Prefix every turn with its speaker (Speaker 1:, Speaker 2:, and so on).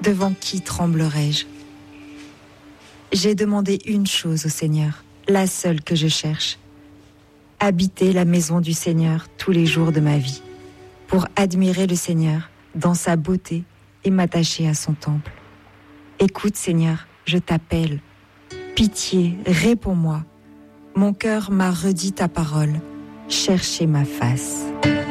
Speaker 1: Devant qui tremblerai-je? J'ai demandé une chose au Seigneur, la seule que je cherche. Habiter la maison du Seigneur tous les jours de ma vie, pour admirer le Seigneur dans sa beauté et m'attacher à son temple. Écoute Seigneur, je t'appelle. Pitié, réponds-moi. Mon cœur m'a redit ta parole. Cherchez ma face.